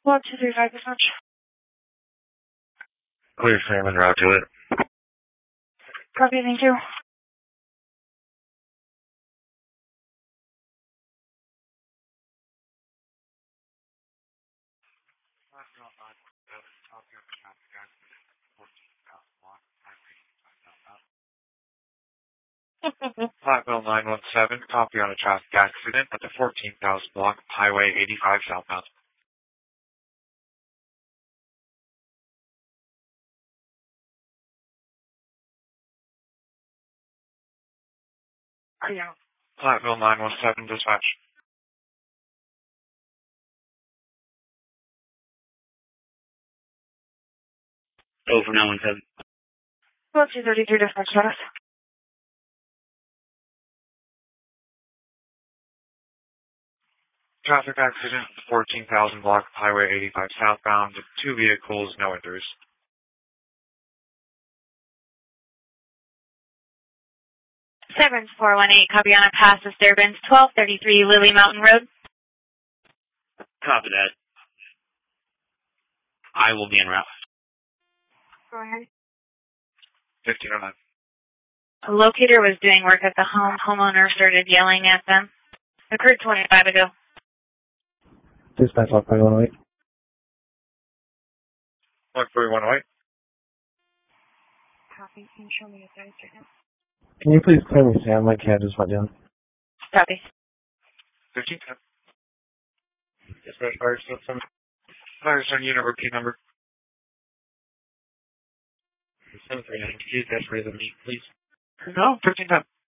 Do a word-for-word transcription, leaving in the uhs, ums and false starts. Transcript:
One, two, three, five, dispatch. Clear Sam and route to it. Copy, thank you. Platteville nine one seven, copy on a traffic accident at the fourteen thousand block of Highway eighty-five southbound. Are you? Platteville nine one seven, dispatch. Over nine one seven. One, two, thirty-three, dispatch status. Traffic accident at the fourteen thousand block of Highway eighty-five southbound. Two vehicles, no injuries. seven four one eight, copy on a pass disturbance, twelve thirty-three Lily Mountain Road. Copy that. I will be en route. Go ahead. fifteen oh nine. A locator was doing work at the home. Homeowner started yelling at them. Occurred twenty-five ago. Dispatch lock by one oh eight. one three one oh eight. Copy. Can you show me your size right now? Can you please clear me, Sam? My cat just went down. Copy. fifteen ten. Dispatch fire system. Fire zone unit repeat number. seven three nine. Could you guys raise the meet, please? No, fifteen ten.